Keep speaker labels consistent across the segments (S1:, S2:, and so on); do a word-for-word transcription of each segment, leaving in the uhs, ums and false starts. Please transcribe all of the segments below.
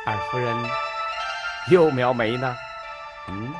S1: 二夫人又描眉呢？嗯，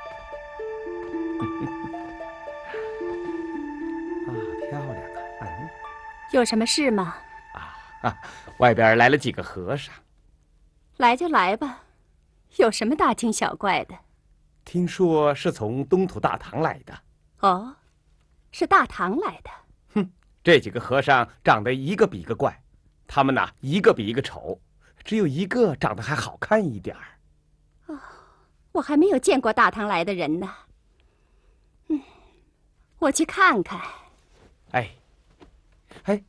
S1: 啊，漂亮啊！嗯，
S2: 有什么事吗？
S1: 啊，外边来了几个和尚。
S2: 来就来吧，有什么大惊小怪的？
S1: 听说是从东土大唐来的。
S2: 哦，是大唐来的。
S1: 哼，这几个和尚长得一个比一个怪，他们呐一个比一个丑，只有一个长得还好看一点儿。
S2: 哦，我还没有见过大唐来的人呢。嗯，我去看看。
S1: 哎，哎，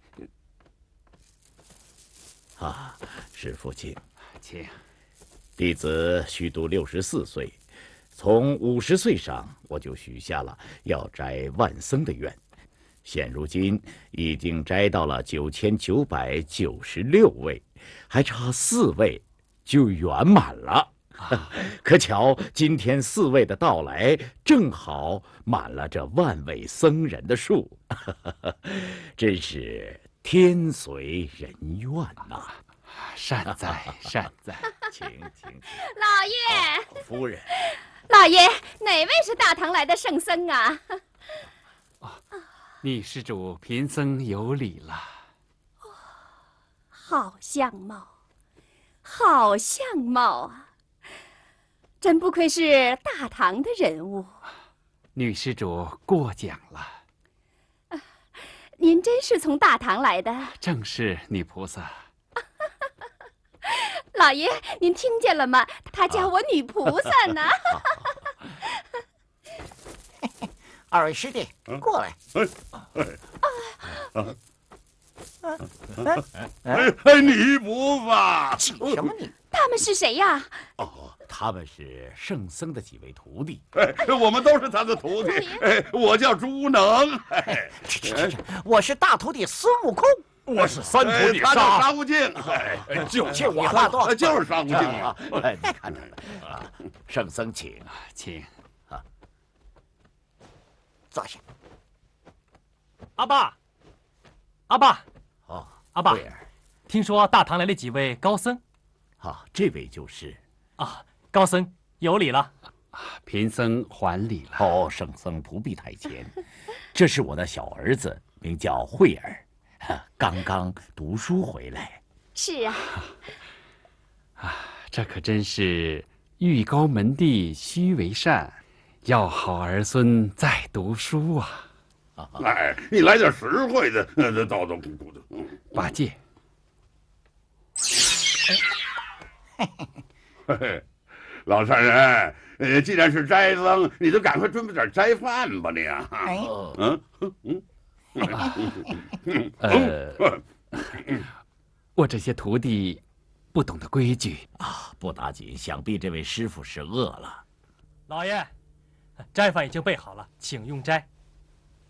S3: 啊，师父请，
S4: 请。
S3: 弟子虚度六十四岁，从五十岁上我就许下了要摘万僧的愿，现如今已经摘到了九千九百九十六位，还差四位就圆满了。可巧今天四位的到来，正好满了这万位僧人的数，真是天随人愿呐！
S4: 善哉善哉，
S3: 请请请，
S2: 老爷、
S3: 哦，夫人，
S2: 老爷，哪位是大唐来的圣僧啊？
S4: 哦，女施主贫僧有礼了。
S2: 哦，好相貌，好相貌啊！真不愧是大唐的人物。
S4: 女施主过奖了。
S2: 啊，您真是从大唐来的？
S4: 正是，女菩萨。
S2: 老爷，您听见了吗？他叫我女菩萨呢。
S5: 二位师弟，过来。
S6: 哎哎，女菩萨，
S5: 急什么你？
S2: 他们是谁呀？
S3: 哦，他们是圣僧的几位徒弟。
S6: 哎，我们都是他的徒弟。哎，我叫朱能。
S5: 哎，这这这，我是大徒弟孙悟空。
S6: 我是三徒弟沙，他叫沙悟净。哎，
S5: 就是你话多，
S6: 就是沙悟净啊！
S3: 哎，你看着啊，圣僧请，
S4: 请
S3: 啊，
S5: 坐下。
S7: 阿爸，阿爸，
S3: 哦，
S7: 阿爸，听说大唐来了几位高僧。
S3: 啊，这位就是
S7: 啊，高僧有礼了。
S4: 贫僧还礼了。
S3: 哦，圣僧不必太谦，这是我的小儿子，名叫慧儿。刚刚读书回来。
S2: 是啊，
S4: 啊，这可真是欲高门第须为善，要好儿孙在读书啊！
S6: 哎，你来点实惠的，呃，倒倒鼓鼓的。
S4: 八戒，
S6: 嘿嘿，老善人，呃，既然是斋僧，你就赶快准备点斋饭吧，你啊。
S5: 哎，
S6: 嗯嗯。
S4: 呃，我这些徒弟不懂得规矩
S3: 啊，不打紧，想必这位师傅是饿了。
S7: 老爷，斋饭已经备好了，请用斋。